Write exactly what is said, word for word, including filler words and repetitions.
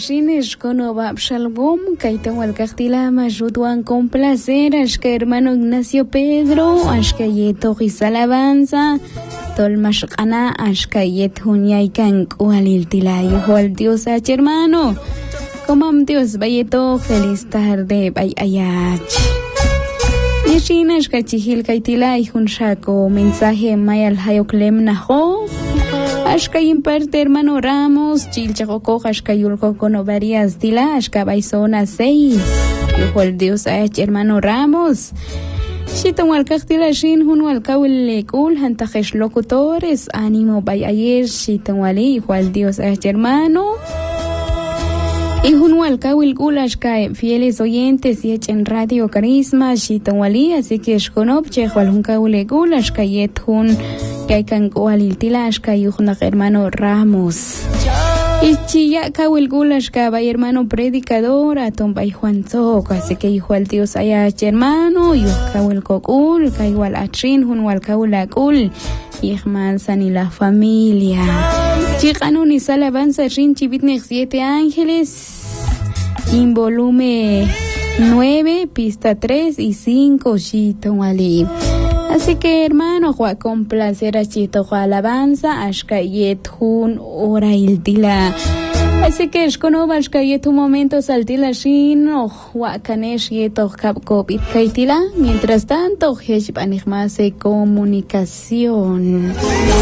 shines kono babshalgom kaita walkahtila majutuan con placer ashka hermano Ignacio Pedro ashka yeto alabanza tolmashqana ashka yet hunyaikan kualiltila igual Dios ach hermano comam Dios bayeto feliz tarde bay ayach Nishina ashka chihil kaitila ihun shako mensaje mayal hayoklem naho Ashka imparte hermano Ramos, Chilchacoco, Ashka Yulco con varias dila, Ashka Baizona seis. Hijo el Dios Ach hermano Ramos. Shiton Walcactila Shin, Hun Walcawil Lekul, Hantajesh locutores, ánimo by ayer, Shiton Wali, hijo el Dios Ach hermano. Y Hun Walcawil Gulashka, fieles oyentes y en Radio Carisma, Shiton Wali, así que Shkonopche, Walhunkawil Gulashka, Yet Hun. Kay kan kualiltila ashka yuhna hermano Ramos. Ichiya kawil gulashka bay hermano predicador aton bay Juan Zoco, así que hijo al Dios allá hermano, yuh kawil kokul, kaywal achrin hun wal kawil akul, yihman sani la familia. Chikanun y alabanza rin chibitnek siete ángeles, in volumen nueve, pista tres y cinco, Shiton Wali. Así que hermano, Juan con placer a Chito Juan alabanza, Ashka yet hun ora il dila. Así que es con Ashka yet un momento saltila shin, o Juan canesh yeto cap copit kaitila. Mientras tanto, Heshbanigmase comunicación.